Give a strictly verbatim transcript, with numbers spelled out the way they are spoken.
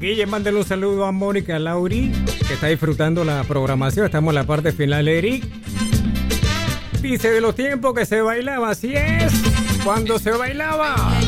Guille, mándale un saludo a Mónica Lauri, que está disfrutando la programación. Estamos en la parte final, Eric. Dice de los tiempos que se bailaba, así es, cuando se bailaba.